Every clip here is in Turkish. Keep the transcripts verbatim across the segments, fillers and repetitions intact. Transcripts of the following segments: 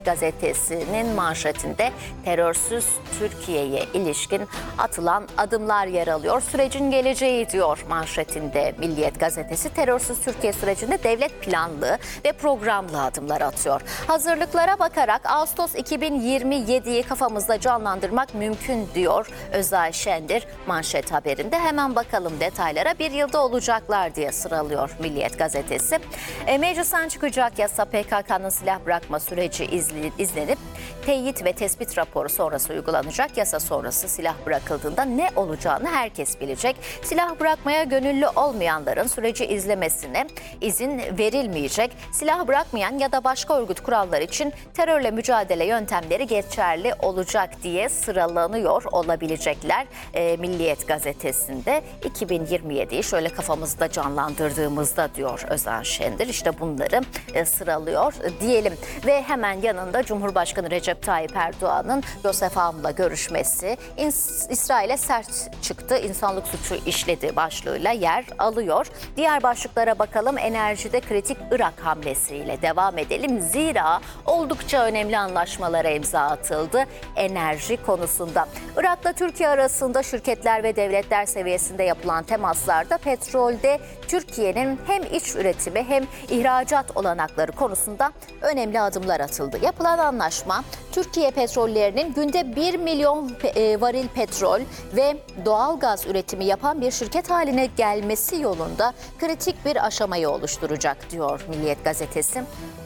Gazetesi'nin manşetinde terörsüz Türkiye'ye ilişkin atılan adımlar yer alıyor. Sürecin geleceği diyor manşetinde Milliyet Gazetesi. Terörsüz Türkiye sürecinde devlet planlı ve programlı adımlar atıyor. Hazırlıklara bakarak Ağustos iki bin yirmi yediyi kafamızda canlandırmak mümkün diyor Özay Şendir manşet haberinde. Hemen bakalım detaylara. Bir yılda olacaklar diye sıralıyor Milliyet Gazetesi. E, meclisten çıkacak yasa P K K'nın silah bırakma süreci izleyecek. izlenip teyit ve tespit raporu sonrası uygulanacak. Yasa sonrası silah bırakıldığında ne olacağını herkes bilecek. Silah bırakmaya gönüllü olmayanların süreci izlemesine izin verilmeyecek. Silah bırakmayan ya da başka örgüt kuralları için terörle mücadele yöntemleri geçerli olacak diye sıralanıyor olabilecekler. E, Milliyet Gazetesi'nde iki bin yirmi yediyi şöyle kafamızda canlandırdığımızda diyor Özay Şendir. İşte bunları e, sıralıyor diyelim ve hemen yanında Cumhurbaşkanı Recep Tayyip Erdoğan'ın Yosef Av'la görüşmesi İsrail'e sert çıktı, insanlık suçu işledi başlığıyla yer alıyor. Diğer başlıklara bakalım. Enerjide kritik Irak hamlesiyle devam edelim. Zira oldukça önemli anlaşmalara imza atıldı enerji konusunda. Irak'la Türkiye arasında şirketler ve devletler seviyesinde yapılan temaslarda petrolde Türkiye'nin hem iç üretimi hem ihracat olanakları konusunda önemli adımlar atıldı. Yapılan anlaşma Türkiye petrollerinin günde bir milyon varil petrol ve doğal gaz üretimi yapan bir şirket haline gelmesi yolunda kritik bir aşamayı oluşturacak diyor Milliyet Gazetesi.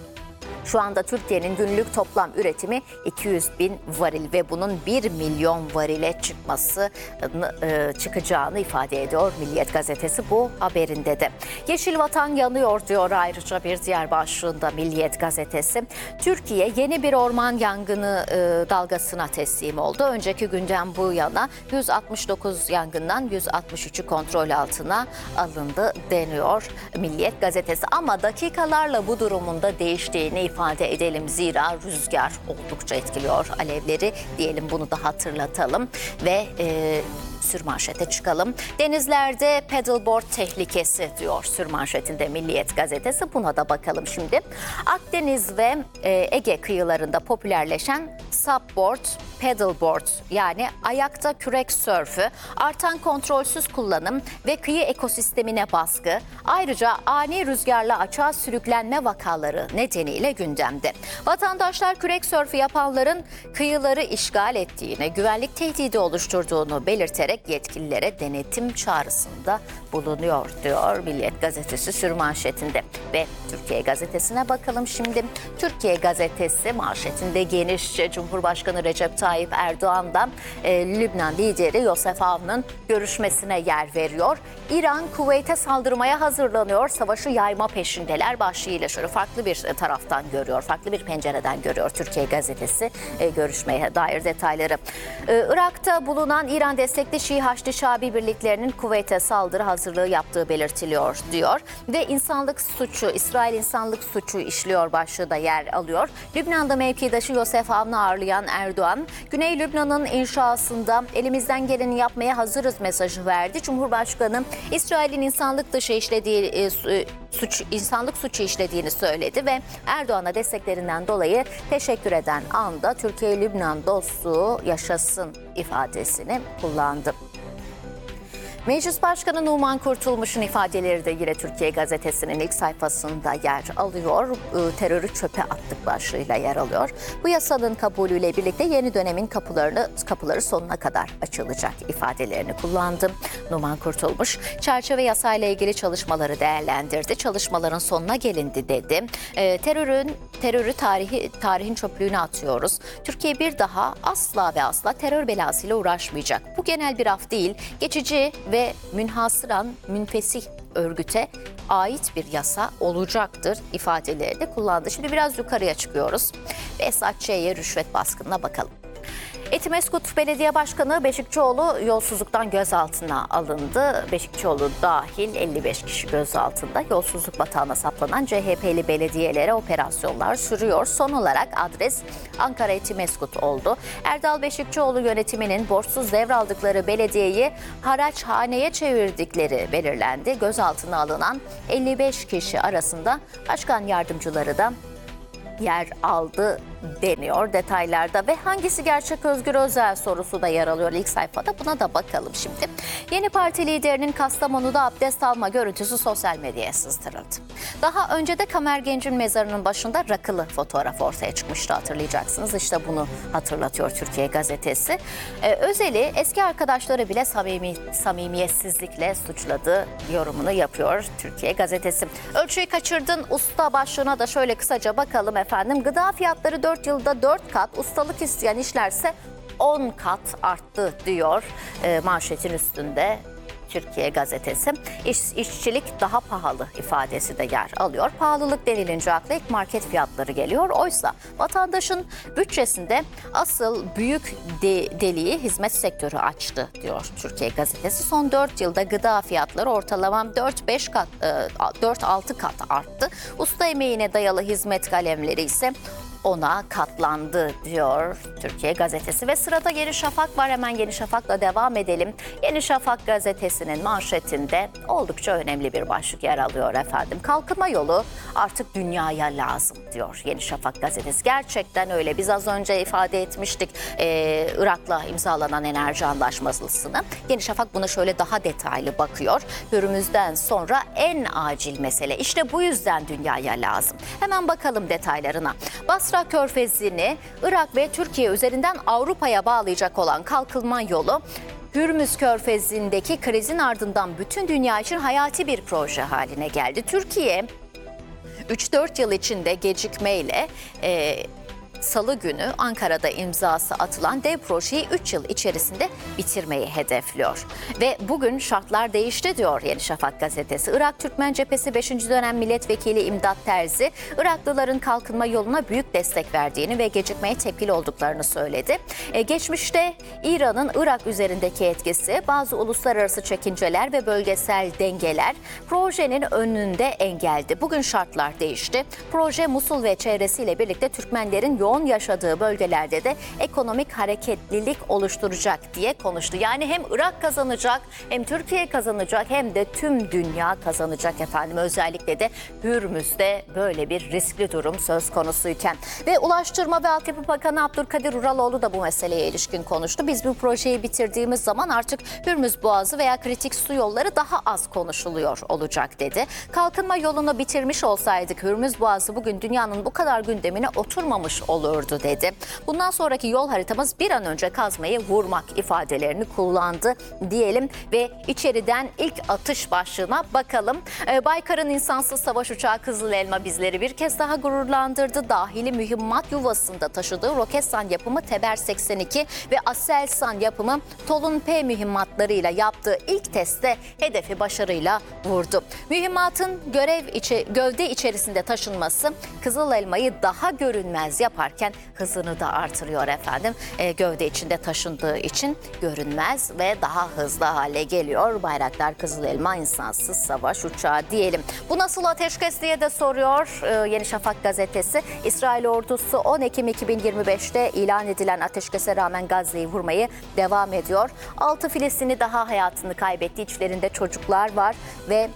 Şu anda Türkiye'nin günlük toplam üretimi iki yüz bin varil ve bunun bir milyon varile çıkması çıkacağını ifade ediyor Milliyet Gazetesi bu haberinde de. Yeşil Vatan yanıyor diyor ayrıca bir diğer başlığında Milliyet Gazetesi. Türkiye yeni bir orman yangını dalgasına teslim oldu. Önceki günden bu yana yüz altmış dokuz yangından yüz altmış üçü kontrol altına alındı deniyor Milliyet Gazetesi. Ama dakikalarla bu durumun da değiştiğini ifade ifade edelim. Zira rüzgar oldukça etkiliyor alevleri diyelim, bunu da hatırlatalım ve e, sürmanşete çıkalım. Denizlerde paddleboard tehlikesi diyor sürmanşetinde Milliyet Gazetesi. Buna da bakalım şimdi. Akdeniz ve e, Ege kıyılarında popülerleşen supboard, paddleboard yani ayakta kürek sörfü, artan kontrolsüz kullanım ve kıyı ekosistemine baskı, ayrıca ani rüzgarla açığa sürüklenme vakaları nedeniyle gündemde. Vatandaşlar kürek sörfü yapanların kıyıları işgal ettiğini, güvenlik tehdidi oluşturduğunu belirterek yetkililere denetim çağrısında bulunuyor diyor Milliyet Gazetesi sürmanşetinde. Ve Türkiye Gazetesi'ne bakalım şimdi. Türkiye Gazetesi manşetinde genişçe Cumhurbaşkanı Recep Tayyip Erdoğan'dan e, Lübnan lideri Yosef Av'ın görüşmesine yer veriyor. İran Kuveyt'e saldırmaya hazırlanıyor, savaşı yayma peşindeler başlığıyla şöyle farklı bir taraftan görüyor, farklı bir pencereden görüyor Türkiye Gazetesi e, görüşmeye dair detayları. E, Irak'ta bulunan İran destekli Şii Haçlı Şabi birliklerinin Kuveyt'e saldırı hazırlığı yaptığı belirtiliyor diyor ve insanlık suçu, İsrail insanlık suçu işliyor başlığı da yer alıyor. Lübnan'da mevkidaşı Yosef Av'ını ağırlayan Erdoğan, Güney Lübnan'ın inşasında elimizden geleni yapmaya hazırız mesajı verdi. Cumhurbaşkanı İsrail'in insanlık dışı işlediği e, suç, insanlık suçu işlediğini söyledi ve Erdoğan'a desteklerinden dolayı teşekkür eden anda Türkiye-Lübnan dostluğu yaşasın ifadesini kullandı. Meclis Başkanı Numan Kurtulmuş'un ifadeleri de yine Türkiye Gazetesi'nin ilk sayfasında yer alıyor. Terörü çöpe attık başlığıyla yer alıyor. Bu yasanın kabulüyle birlikte yeni dönemin kapılarını kapıları sonuna kadar açılacak ifadelerini kullandı. Numan Kurtulmuş çerçeve yasayla ilgili çalışmaları değerlendirdi. Çalışmaların sonuna gelindi dedi. E, terörün terörü tarihi tarihin çöplüğüne atıyoruz. Türkiye bir daha asla ve asla terör belasıyla uğraşmayacak. Bu genel bir af değil, geçici ve münhasıran münfesih örgüte ait bir yasa olacaktır ifadeleri de kullandı. Şimdi biraz yukarıya çıkıyoruz ve Esat Ç'ye rüşvet baskınına bakalım. Etimeskut Belediye Başkanı Beşikçioğlu yolsuzluktan gözaltına alındı. Beşikçioğlu dahil elli beş kişi gözaltında. Yolsuzluk batağına saplanan C H P'li belediyelere operasyonlar sürüyor. Son olarak adres Ankara Etimeskut oldu. Erdal Beşikçioğlu yönetiminin borçsuz devraldıkları belediyeyi haraçhaneye çevirdikleri belirlendi. Gözaltına alınan elli beş kişi arasında başkan yardımcıları da yer aldı deniyor detaylarda ve hangisi gerçek Özgür Özel sorusu da yer alıyor ilk sayfada. Buna da bakalım şimdi. Yeni parti liderinin Kastamonu'da abdest alma görüntüsü sosyal medyaya sızdırıldı. Daha önce de Kamer Genc'in mezarının başında rakılı fotoğraf ortaya çıkmıştı, hatırlayacaksınız. İşte bunu hatırlatıyor Türkiye Gazetesi. Ee, Özel'i eski arkadaşları bile samimi, samimiyetsizlikle suçladığı yorumunu yapıyor Türkiye Gazetesi. Ölçüyü kaçırdın usta başlığına da şöyle kısaca bakalım efendim. Gıda fiyatları dört yılda dört kat, ustalık isteyen işlerse on kat arttı diyor e, manşetin üstünde Türkiye Gazetesi. İş, işçilik daha pahalı ifadesi de yer alıyor. Pahalılık denilince akla ilk market fiyatları geliyor. Oysa vatandaşın bütçesinde asıl büyük de, deliği hizmet sektörü açtı diyor Türkiye Gazetesi. Son dört yılda gıda fiyatları ortalama dört beş kat, dört altı kat arttı. Usta emeğine dayalı hizmet kalemleri ise ona katlandı diyor Türkiye Gazetesi. Ve sırada Yeni Şafak var. Hemen Yeni Şafak'la devam edelim. Yeni Şafak gazetesinin manşetinde oldukça önemli bir başlık yer alıyor efendim. Kalkınma yolu artık dünyaya lazım diyor Yeni Şafak gazetesi. Gerçekten öyle. Biz az önce ifade etmiştik e, Irak'la imzalanan enerji anlaşmasını. Yeni Şafak buna şöyle daha detaylı bakıyor. Hürmüz'den sonra en acil mesele. İşte bu yüzden dünyaya lazım. Hemen bakalım detaylarına. Basra Körfezi'ni Irak ve Türkiye üzerinden Avrupa'ya bağlayacak olan kalkınma yolu Hürmüz Körfezi'ndeki krizin ardından bütün dünya için hayati bir proje haline geldi. Türkiye üç dört yıl içinde gecikmeyle e, Salı günü Ankara'da imzası atılan dev projeyi üç yıl içerisinde bitirmeyi hedefliyor. Ve bugün şartlar değişti diyor Yeni Şafak gazetesi. Irak Türkmen Cephesi beşinci dönem milletvekili İmdat Terzi, Iraklıların kalkınma yoluna büyük destek verdiğini ve gecikmeye tepkili olduklarını söyledi. E, geçmişte İran'ın Irak üzerindeki etkisi, bazı uluslararası çekinceler ve bölgesel dengeler projenin önünde engeldi. Bugün şartlar değişti. Proje Musul ve çevresiyle birlikte Türkmenlerin yoğun yaşadığı bölgelerde de ekonomik hareketlilik oluşturacak diye konuştu. Yani hem Irak kazanacak, hem Türkiye kazanacak, hem de tüm dünya kazanacak efendim. Özellikle de Hürmüz'de böyle bir riskli durum söz konusuyken. Ve Ulaştırma ve Altyapı Bakanı Abdülkadir Uraloğlu da bu meseleye ilişkin konuştu. Biz bu projeyi bitirdiğimiz zaman artık Hürmüz Boğazı veya kritik su yolları daha az konuşuluyor olacak dedi. Kalkınma yolunu bitirmiş olsaydık Hürmüz Boğazı bugün dünyanın bu kadar gündemine oturmamış olurdu dedi. Bundan sonraki yol haritamız bir an önce kazmayı vurmak ifadelerini kullandı diyelim ve içeriden ilk atış başlığına bakalım. Ee, Baykar'ın insansız savaş uçağı Kızıl Elma bizleri bir kez daha gururlandırdı. Dahili mühimmat yuvasında taşıdığı Roketsan yapımı Teber seksen iki ve Aselsan yapımı Tolun P mühimmatlarıyla yaptığı ilk testte hedefi başarıyla vurdu. Mühimmatın görev içi, gövde içerisinde taşınması Kızıl Elma'yı daha görünmez yaparken hızını da artırıyor efendim. E, gövde içinde taşındığı için görünmez ve daha hızlı hale geliyor. Bayraktar Kızıl Elma insansız savaş uçağı diyelim. Bu nasıl ateşkes diye de soruyor e, Yeni Şafak gazetesi. İsrail ordusu on Ekim iki bin yirmi beşte ilan edilen ateşkese rağmen Gazze'yi vurmayı devam ediyor. altı Filistinli daha hayatını kaybetti. İçlerinde çocuklar var ve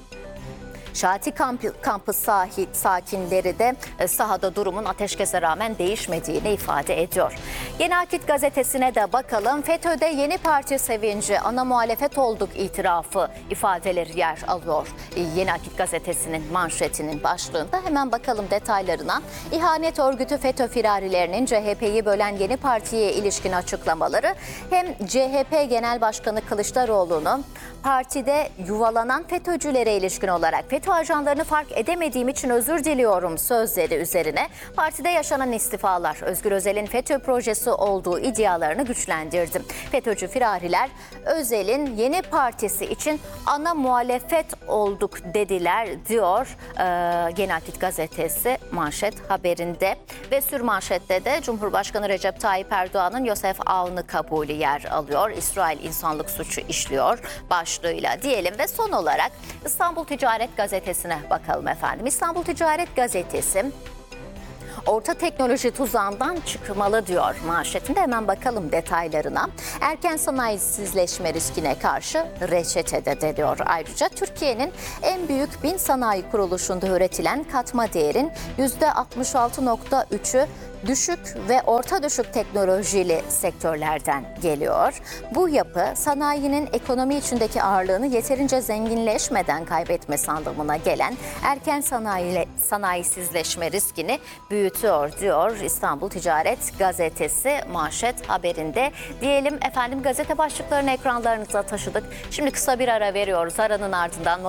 Şati kampı, kampı sahil, sakinleri de sahada durumun ateşkese rağmen değişmediğini ifade ediyor. Yeni Akit gazetesine de bakalım. FETÖ'de yeni parti sevinci, ana muhalefet olduk itirafı ifadeleri yer alıyor. Yeni Akit gazetesinin manşetinin başlığında hemen bakalım detaylarına. İhanet örgütü FETÖ firarilerinin C H P'yi bölen yeni partiye ilişkin açıklamaları hem C H P Genel Başkanı Kılıçdaroğlu'nun partide yuvalanan FETÖ'cülere ilişkin olarak FETÖ ajanlarını fark edemediğim için özür diliyorum sözleri üzerine partide yaşanan istifalar Özgür Özel'in FETÖ projesi olduğu iddialarını güçlendirdi. FETÖ'cü firariler Özel'in yeni partisi için ana muhalefet olduk dediler diyor e, Yeni Akit gazetesi manşet haberinde ve sürmanşette de Cumhurbaşkanı Recep Tayyip Erdoğan'ın Yosef Avni kabulü yer alıyor. İsrail insanlık suçu işliyor başlığıyla diyelim ve son olarak İstanbul Ticaret Gazetesi'ne bakalım efendim. İstanbul Ticaret Gazetesi orta teknoloji tuzağından çıkmalı diyor manşetinde. Hemen bakalım detaylarına. Erken sanayisizleşme riskine karşı reçete de diyor. Ayrıca Türkiye'nin en büyük bin sanayi kuruluşunda üretilen katma değerin yüzde altmış altı nokta üçü düşük ve orta düşük teknolojili sektörlerden geliyor. Bu yapı sanayinin ekonomi içindeki ağırlığını yeterince zenginleşmeden kaybetmesi anlamına gelen erken sanayi, sanayisizleşme riskini büyütüyor diyor İstanbul Ticaret Gazetesi manşet haberinde. Diyelim efendim, gazete başlıklarını ekranlarınıza taşıdık. Şimdi kısa bir ara veriyoruz. Aranın ardından